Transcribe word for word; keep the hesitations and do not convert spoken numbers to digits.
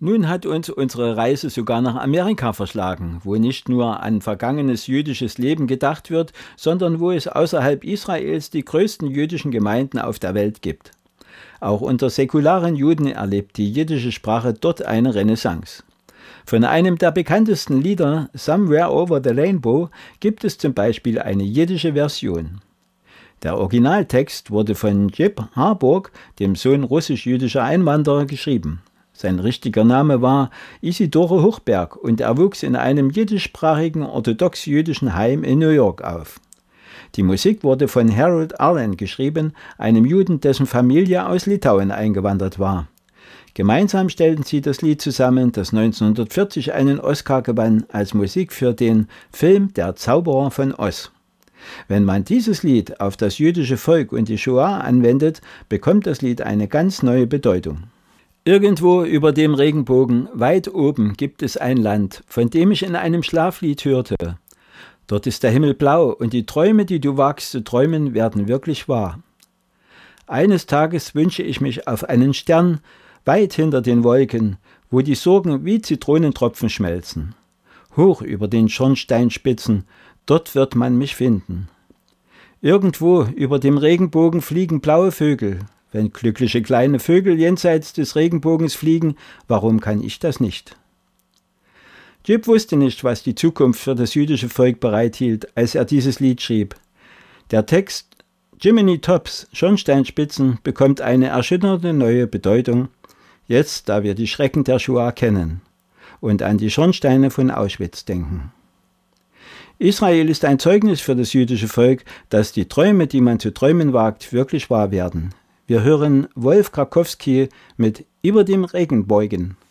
Nun hat uns unsere Reise sogar nach Amerika verschlagen, wo nicht nur an vergangenes jüdisches Leben gedacht wird, sondern wo es außerhalb Israels die größten jüdischen Gemeinden auf der Welt gibt. Auch unter säkularen Juden erlebt die jiddische Sprache dort eine Renaissance. Von einem der bekanntesten Lieder, Somewhere Over the Rainbow, gibt es zum Beispiel eine jiddische Version. Der Originaltext wurde von Jip Harburg, dem Sohn russisch-jüdischer Einwanderer, geschrieben. Sein richtiger Name war Isidore Hochberg und er wuchs in einem jiddischsprachigen orthodox-jüdischen Heim in New York auf. Die Musik wurde von Harold Arlen geschrieben, einem Juden, dessen Familie aus Litauen eingewandert war. Gemeinsam stellten sie das Lied zusammen, das neunzehnhundertvierzig einen Oscar gewann als Musik für den Film Der Zauberer von Oz. Wenn man dieses Lied auf das jüdische Volk und die Shoah anwendet, bekommt das Lied eine ganz neue Bedeutung. Irgendwo über dem Regenbogen, weit oben, gibt es ein Land, von dem ich in einem Schlaflied hörte. Dort ist der Himmel blau und die Träume, die du wagst zu träumen, werden wirklich wahr. Eines Tages wünsche ich mich auf einen Stern, weit hinter den Wolken, wo die Sorgen wie Zitronentropfen schmelzen. Hoch über den Schornsteinspitzen, dort wird man mich finden. Irgendwo über dem Regenbogen fliegen blaue Vögel. Wenn glückliche kleine Vögel jenseits des Regenbogens fliegen, warum kann ich das nicht? Jip wusste nicht, was die Zukunft für das jüdische Volk bereithielt, als er dieses Lied schrieb. Der Text Jiminy Tops, Schornsteinspitzen, bekommt eine erschütternde neue Bedeutung, jetzt, da wir die Schrecken der Shoah kennen und an die Schornsteine von Auschwitz denken. Israel ist ein Zeugnis für das jüdische Volk, dass die Träume, die man zu träumen wagt, wirklich wahr werden. Wir hören Wolf Krakowski mit Über dem Regenbogen.